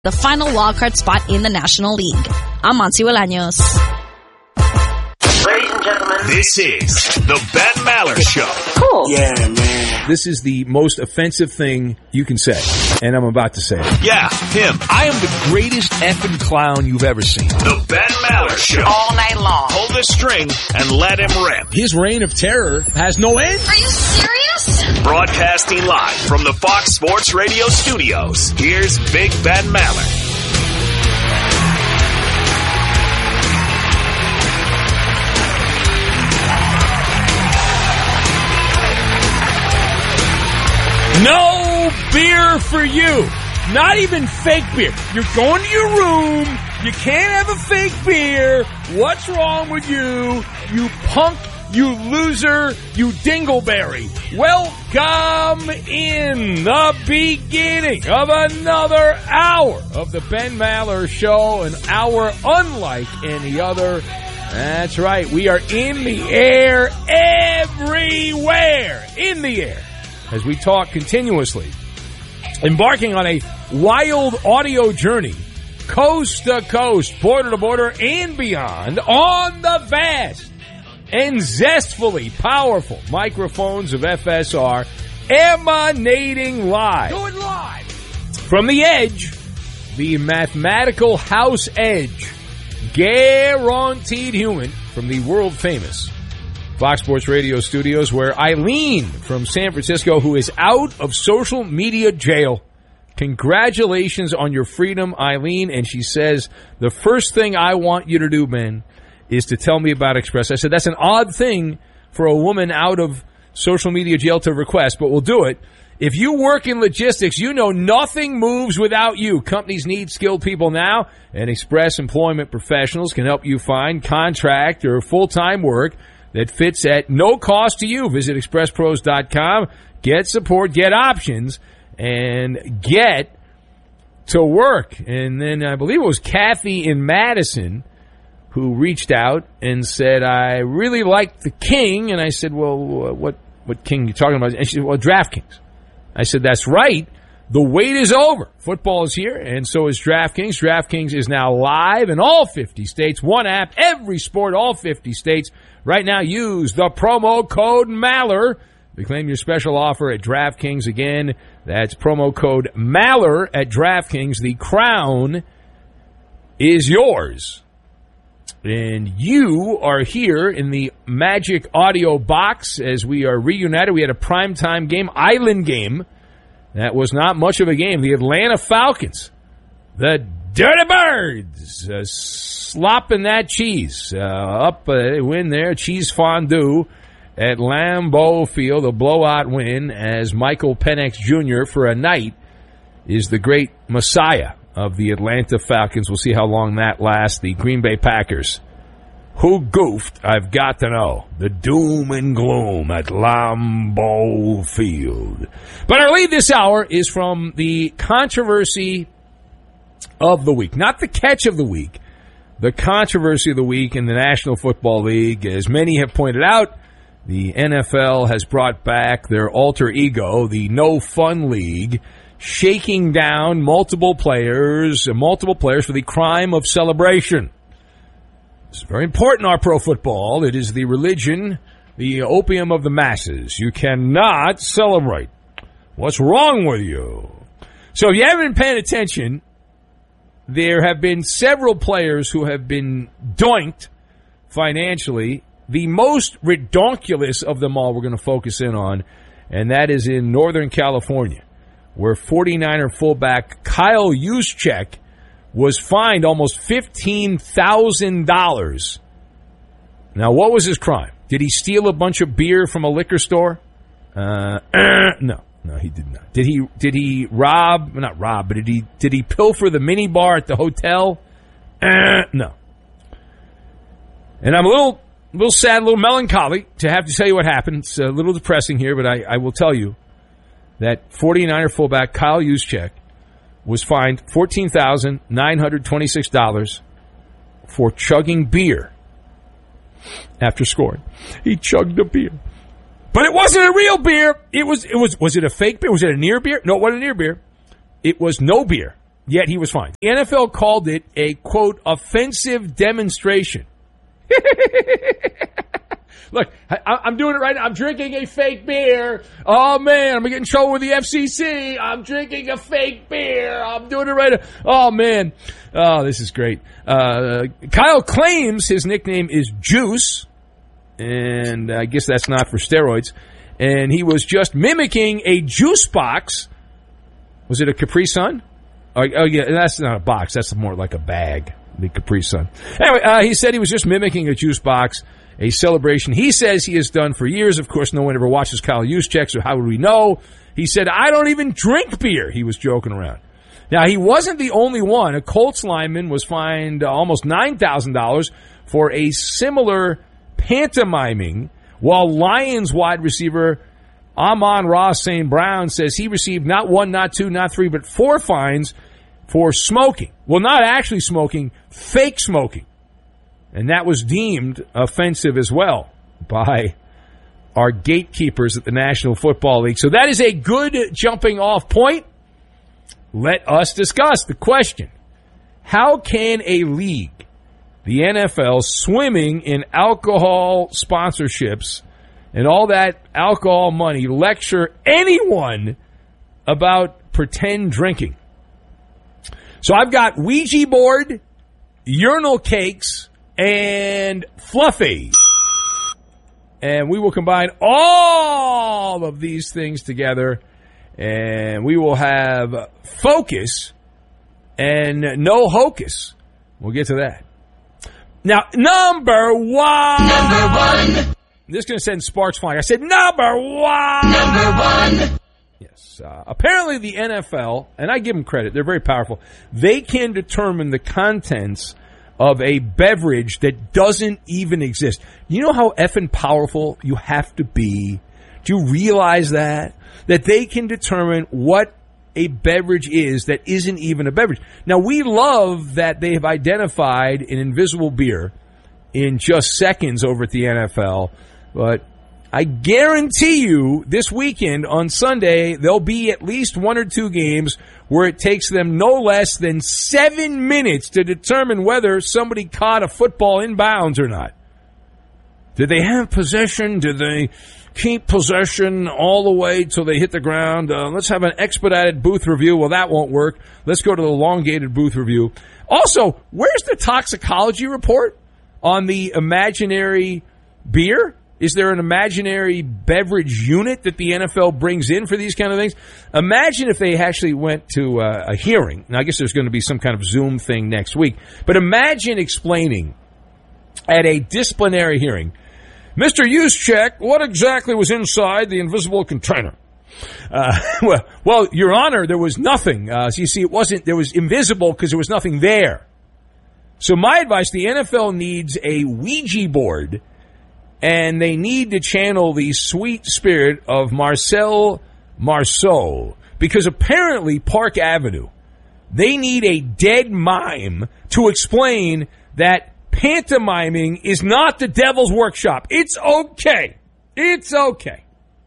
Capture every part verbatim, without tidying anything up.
the final wildcard spot in the National League. I'm Monty Bolaños. Ladies and gentlemen, this is the Ben Maller Show. Cool. Yeah, man. This is the most offensive thing you can say, and I'm about to say it. Yeah, him. I am the greatest effing clown you've ever seen. The Ben Maller Show. All night long. Pull the string and let him rip. His reign of terror has no end. Are you serious? Broadcasting live from the Fox Sports Radio studios, here's Big Ben Maller. No beer for you. Not even fake beer. You're going to your room. You can't have a fake beer. What's wrong with you? You punk, you loser, you dingleberry. Welcome in the beginning of another hour of the Ben Maller Show, an hour unlike any other. That's right. We are in the air everywhere. In the air. As we talk continuously, embarking on a wild audio journey, coast to coast, border to border, and beyond, on the vast and zestfully powerful microphones of F S R, emanating live. Do it live. From the edge, the mathematical house edge, guaranteed human, from the world-famous Fox Sports Radio studios, where Eileen from San Francisco, who is out of social media jail. Congratulations on your freedom, Eileen. And she says, the first thing I want you to do, Ben, is to tell me about Express. I said, that's an odd thing for a woman out of social media jail to request, but we'll do it. If you work in logistics, you know nothing moves without you. Companies need skilled people now, and Express Employment Professionals can help you find contract or full-time work that fits at no cost to you. Visit express pros dot com, get support, get options, and get to work. And then I believe it was Kathy in Madison who reached out and said, I really like the King. And I said, well, what, what King are you talking about? And she said, well, DraftKings. I said, that's right. The wait is over. Football is here, and so is DraftKings. DraftKings is now live in all fifty states. One app, every sport, all fifty states. Right now, use the promo code Maller to claim your special offer at DraftKings. Again, that's promo code Maller at DraftKings. The crown is yours. And you are here in the Magic Audio Box as we are reunited. We had a primetime game, Island game. That was not much of a game. The Atlanta Falcons, the Dirty Birds, uh, slopping that cheese uh, up. Uh, they win there, cheese fondue at Lambeau Field, a blowout win as Michael Penix Junior for a night is the great messiah of the Atlanta Falcons. We'll see how long that lasts. The Green Bay Packers. Who goofed? I've got to know. The doom and gloom at Lambeau Field. But our lead this hour is from the controversy of the week. Not the catch of the week. The controversy of the week in the National Football League. As many have pointed out, the N F L has brought back their alter ego, the No Fun League, shaking down multiple players, multiple players for the crime of celebration. It's very important, our pro football. It is the religion, the opium of the masses. You cannot celebrate. What's wrong with you? So if you haven't been paying attention, there have been several players who have been doinked financially. The most redonkulous of them all we're going to focus in on, and that is in Northern California, where forty-niner fullback Kyle Juszczyk was fined almost fifteen thousand dollars. Now, what was his crime? Did he steal a bunch of beer from a liquor store? Uh, uh, no, no, he did not. Did he? Did he rob? Not rob, but did he? Did he pilfer the mini bar at the hotel? Uh, no. And I'm a little, a little sad, a little melancholy to have to tell you what happened. It's a little depressing here, but I, I will tell you that forty-niner fullback Kyle Juszczyk was fined fourteen thousand nine hundred twenty-six dollars for chugging beer after scoring. He chugged a beer. But it wasn't a real beer. It was, it was, was it a fake beer? Was it a near beer? No, it wasn't a near beer. It was no beer. Yet he was fine. The N F L called it a, quote, offensive demonstration. Look, I, I'm doing it right now. I'm drinking a fake beer. Oh, man, I'm going to get in trouble with the F C C. I'm drinking a fake beer. I'm doing it right now. Oh, man. Oh, this is great. Uh, Kyle claims his nickname is Juice, and I guess that's not for steroids. And he was just mimicking a juice box. Was it a Capri Sun? Oh, oh yeah, that's not a box. That's more like a bag, the Capri Sun. Anyway, uh, he said he was just mimicking a juice box, a celebration he says he has done for years. Of course, no one ever watches Kyle Juszczyk, so how would we know? He said, I don't even drink beer. He was joking around. Now, he wasn't the only one. A Colts lineman was fined uh, almost nine thousand dollars for a similar pantomiming, while Lions wide receiver Amon-Ra Saint Brown says he received not one, not two, not three, but four fines for smoking. Well, not actually smoking, fake smoking. And that was deemed offensive as well by our gatekeepers at the National Football League. So that is a good jumping off point. Let us discuss the question. How can a league, the N F L, swimming in alcohol sponsorships and all that alcohol money, lecture anyone about pretend drinking? So I've got Ouija board, urinal cakes, and Fluffy. And we will combine all of these things together, and we will have focus and no hocus. We'll get to that. Now, number one. Number one. This is going to send sparks flying. I said number one. Number one. Yes. Uh, apparently the N F L, and I give them credit, they're very powerful, they can determine the contents of a beverage that doesn't even exist. You know how effing powerful you have to be? Do you realize that? That they can determine what a beverage is that isn't even a beverage. Now, we love that they have identified an invisible beer in just seconds over at the N F L, but I guarantee you this weekend on Sunday, there'll be at least one or two games where it takes them no less than seven minutes to determine whether somebody caught a football in bounds or not. Did they have possession? Did they keep possession all the way till they hit the ground? Uh, let's have an expedited booth review. Well, that won't work. Let's go to the elongated booth review. Also, where's the toxicology report on the imaginary beer? Is there an imaginary beverage unit that the N F L brings in for these kind of things? Imagine if they actually went to uh, a hearing. Now, I guess there's going to be some kind of Zoom thing next week. But imagine explaining at a disciplinary hearing, Mister Juszczyk, what exactly was inside the invisible container? Uh, well, well, Your Honor, there was nothing. Uh, so you see, it wasn't, there was invisible because there was nothing there. So my advice, the N F L needs a Ouija board, and they need to channel the sweet spirit of Marcel Marceau, because apparently Park Avenue, they need a dead mime to explain that pantomiming is not the devil's workshop. It's okay. It's okay.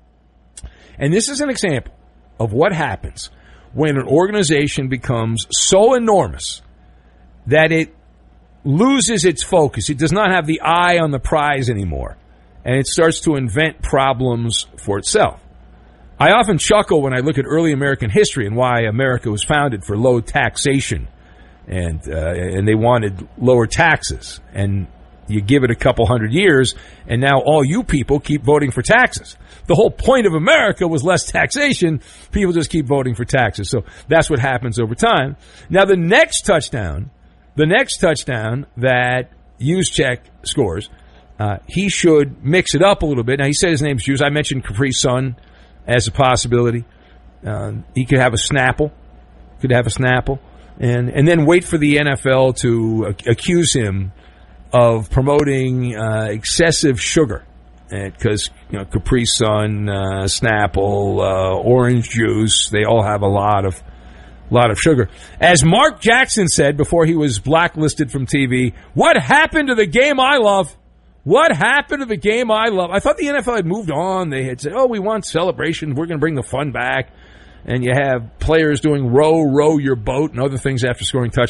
And this is an example of what happens when an organization becomes so enormous that it loses its focus. It does not have the eye on the prize anymore. And it starts to invent problems for itself. I often chuckle when I look at early American history and why America was founded for low taxation. And uh, and they wanted lower taxes. And you give it a couple hundred years, and now all you people keep voting for taxes. The whole point of America was less taxation. People just keep voting for taxes. So that's what happens over time. Now, the next touchdown, the next touchdown that Juszczyk scores, uh, he should mix it up a little bit. Now, he said his name's Juice. I mentioned Capri Sun as a possibility. Uh, he could have a Snapple. Could have a Snapple. And and then wait for the N F L to uh, accuse him of promoting uh, excessive sugar. Because, you know, Capri Sun, uh, Snapple, uh, orange juice, they all have a lot of lot of sugar. As Mark Jackson said before he was blacklisted from T V, what happened to the game I love? What happened to the game I love? I thought the N F L had moved on. They had said, oh, we want celebration. We're going to bring the fun back. and you have players doing row, row your boat and other things after scoring touchdowns.